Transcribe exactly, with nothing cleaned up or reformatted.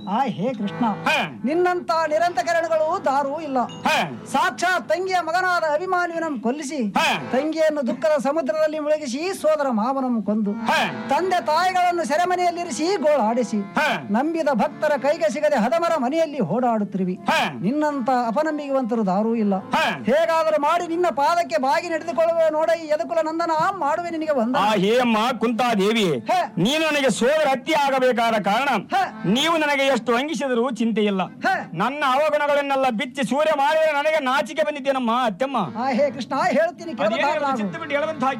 ಆ ಹೇ ಕೃಷ್ಣ, ಹ, ನಿನ್ನಂತ ನಿರಂತಕರಣಗಳು ದಾರು ಇಲ್ಲ. ಹ, ಸಾಕ್ಷಾತ್ ತಂಗಿಯ ಮಗನಾದ ಅಭಿಮಾನಿವಿನಂ ಕೊಲ್ಲಿಸಿ, ಹ, ತಂಗಿಯನ್ನು ದುಃಖದ ಸಮುದ್ರದಲ್ಲಿ ಮುಳುಗಿಸಿ, ಸೋದರ ಮಾವನಂ ಕೊಂದು, ಹ, ತಂದೆ ತಾಯಿಗಳನ್ನು ಸೆರೆಮನೆಯಲ್ಲಿರಿಸಿ ಗೋಳಾಡಿಸಿ, ಹ, ನಂಬಿದ ಭಕ್ತರ ಕೈಗೆ ಸಿಗದೆ ಹದಮರ ಮನೆಯಲ್ಲಿ ಓಡಾಡುತ್ತಿರುವಿ. ಹ, ನಿನ್ನಂತ ಅಪನಂಬಿಕೆವಂತರು ದಾರೂ ಇಲ್ಲ. ಹ. ಹೇಗಾದರೂ ಮಾಡಿ ನಿನ್ನ ಪಾದಕ್ಕೆ ಬಾಗಿ ನಡೆದುಕೊಳ್ಳುವೆ ನೋಡ ಈ ಯದುಕುಲ ನಂದನ, ಮಾಡುವೆ ನಿನಗೆ ಆ ವಂದನ. ಹೇಯಮ್ಮ ಕುಂತಾದೇವಿ, ಹ. ನೀನು ನನಗೆ ಸೋದರ ಹತ್ಯೆ ಆಗಬೇಕಾದ ಕಾರಣ ಹ. ನೀವು ನನಗೆ ಎಷ್ಟು ಅಂಗಿಸಿದರೂ ಚಿಂತೆ ಇಲ್ಲ. ಹ. ನನ್ನ ಅವಗುಣಗಳನ್ನೆಲ್ಲ ಬಿಚ್ಚಿ ಸೂರ್ಯ ಮಾಡಿದರೆ ನನಗೆ ನಾಚಿಕೆ ಬಂದಿದ್ದೇನಮ್ಮ ಅತ್ತೆಮ್ಮ. ಆ ಹೇ ಕೃಷ್ಣ, ಹೇಳ್ತೀನಿ ಅದೇನು ಕೇಳುತ್ತಾ ಚಿತ್ತ ಬಿಟ್ಟು ಹೇಳುವಂತಹ